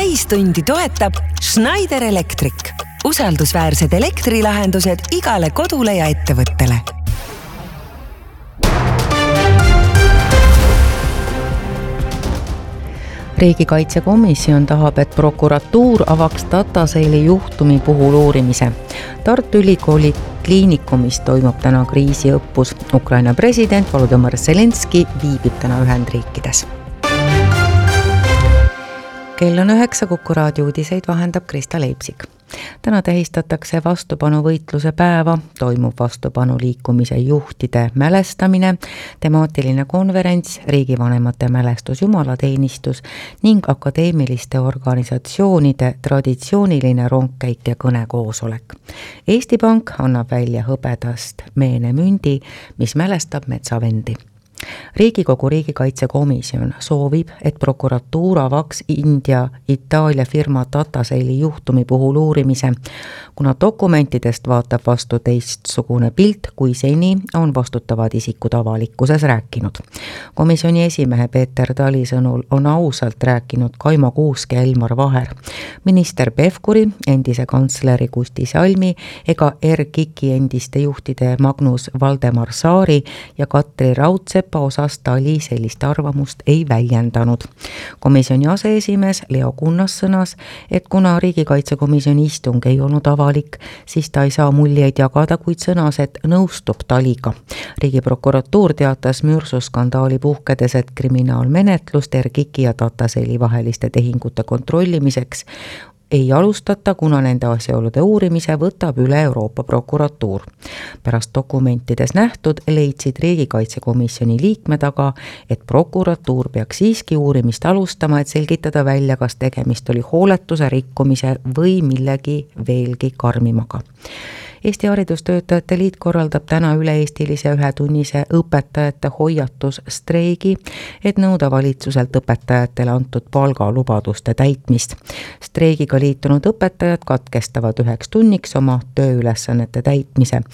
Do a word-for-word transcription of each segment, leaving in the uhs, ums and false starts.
täistundi toetab Schneider Electric. Usaldusväärsed elektrilahendused igale kodule ja ettevõttele. Riigikaitsekomisjon tahab, et prokuratuur avaks Dataseili juhtumi puhul uurimise. Tartu Ülikooli kliinikumis toimub täna kriisiõppus. Ukraina president Volodõmõr Zelenski viibib täna Ühendriikides. Kell on üheksa, Kuku raadio uudiseid vahendab Krista Leipsik. Täna tähistatakse vastupanuvõitluse päeva, toimub vastupanu liikumise juhtide mälestamine, temaatiline konverents, riigivanemate mälestus jumalateenistus ning akadeemiliste organisatsioonide traditsiooniline rongkäik ja kõnekoosolek. Eesti Pank annab välja hõbedast meenemündi, mis mälestab metsavendi. Riigikogu riigikaitsekomisjon soovib, et prokuratuur avaks India Itaalia firma Dataseili juhtumi puhul uurimise, kuna dokumentidest vaatab vastu teistsugune pilt, kui seni on vastutavad isikud avalikkuses rääkinud. Komisjoni esimehe Peeter Tali sõnul on ausalt rääkinud Kaimo Kuusk ja Elmar Vaher. Minister Pevkuri, endise kantsleri Kusti Salmi ega R K I K I endiste juhtide Magnus Valdemar Saari ja Katri Raudsepp osas Tali sellist arvamust ei väljendanud. Komisjoni aseesimees Leo Kunnas sõnas, et kuna riigikaitsekomisjoni istung ei olnud avalik, siis ta ei saa muljeid jagada, kuid sõnas, et nõustub Taliga. Riigiprokuratuur teatas müürsuskandaali puhkedes, et kriminaalmenetlust R K I K I ja Dataseili vaheliste tehingute kontrollimiseks ei alustata, kuna nende asjaolude uurimise võtab üle Euroopa prokuratuur. Pärast dokumentides nähtud leidsid riigikaitsekomisjoni liikmed aga, et prokuratuur peaks siiski uurimist alustama, et selgitada välja, kas tegemist oli hooletuse rikkumise või millegi veelgi karmimaga. Eesti Haridustöötajate Liit korraldab täna üle-eestilise ühetunnise õpetajate hoiatusstreigi, et nõuda valitsuselt õpetajatele antud palgalubaduste täitmist. Streigiga liitunud õpetajad katkestavad üheks tunniks oma tööülesannete täitmise.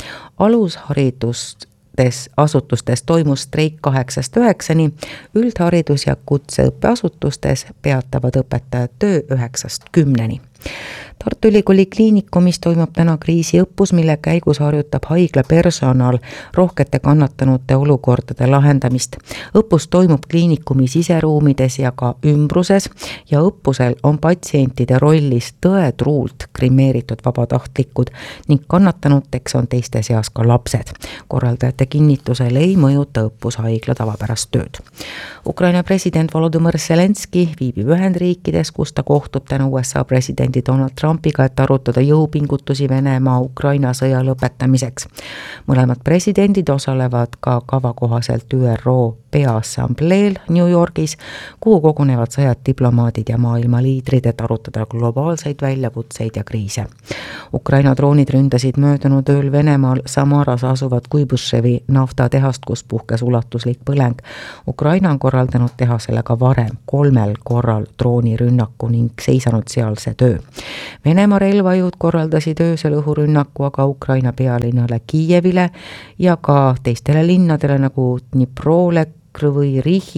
Alusharidust asutustes toimus streik kaheksast üheksani, üldharidus- ja kutseõppeasutustes peatavad õpetajad töö üheksast kümneni. Tartu Ülikooli kliinikumis toimub täna kriisiõppus, mille käigus harjutab haigla personal rohkete kannatanute olukordade lahendamist. Õppus toimub kliinikumi siseruumides ja ka ümbruses ja õppusel on patsientide rollis tõetruult grimeeritud vabatahtlikud ning kannatanuteks on teiste seas ka lapsed. Korraldajate kinnitusel ei mõjuta õppus haigla tavapärast tööd. Ukraina president Volodõmõr Zelenski viibib Ühendriikides, kus ta kohtub täna U S A presidendi Donald Trumpiga, et arutada jõupingutusi Venemaa Ukraina sõja lõpetamiseks. Mõlemad presidendid osalevad ka kavakohaselt Ü R O peaassambleel New Yorgis, kuhu kogunevad sajad diplomaadid ja maailma liidrid, et arutada globaalseid väljakutseid ja kriise. Ukraina droonid ründasid möödunud ööl Venemaal Samaras asuvat Kuibushevi naftatehast, kus puhkes ulatuslik põleng. Ukraina on korraldanud tehasele ka varem kolmel korral droonirünnaku ning seisanud sealse töö. Venemaa relvajõud korraldasid öösel õhurünnaku aga Ukraina pealinnale Kiievile ja ka teistele linnadele nagu Dniprole või Rihi